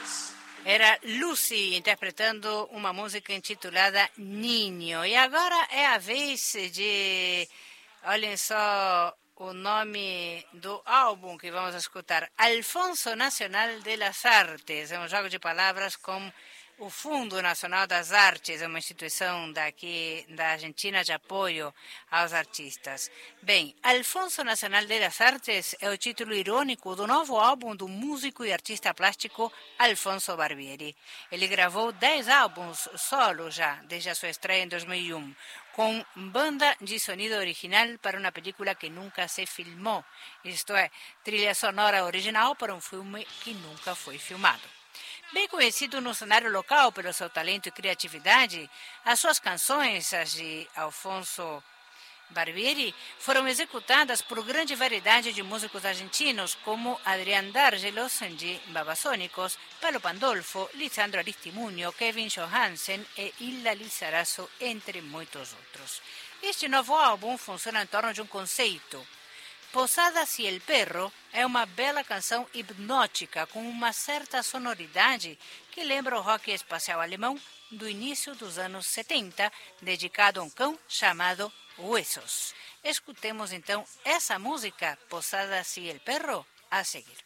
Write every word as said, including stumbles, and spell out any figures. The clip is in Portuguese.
Era Lucy interpretando uma música intitulada Ninho. E agora é a vez de, olhem só o nome do álbum que vamos escutar, Alfonso Nacional de las Artes. É um jogo de palavras com o Fundo Nacional das Artes, é uma instituição daqui da Argentina de apoio aos artistas. Bem, Alfonso Nacional de las Artes é o título irônico do novo álbum do músico e artista plástico Alfonso Barbieri. Ele gravou dez álbuns solo já, desde a sua estreia em dois mil e um, com banda de sonido original para uma película que nunca se filmou, isto é, trilha sonora original para um filme que nunca foi filmado. Bem conhecido no cenário local pelo seu talento e criatividade, as suas canções, as de Alfonso Barbieri, foram executadas por grande variedade de músicos argentinos, como Adrián D'Argelos, de Babasónicos, Palo Pandolfo, Lisandro Aristimuño, Kevin Johansen e Hilda Lizarazo, entre muitos outros. Este novo álbum funciona em torno de um conceito. Posadas y el Perro é uma bela canção hipnótica com uma certa sonoridade que lembra o rock espacial alemão do início dos anos setenta, dedicado a um cão chamado Huesos. Escutemos então essa música, Posadas y el Perro, a seguir.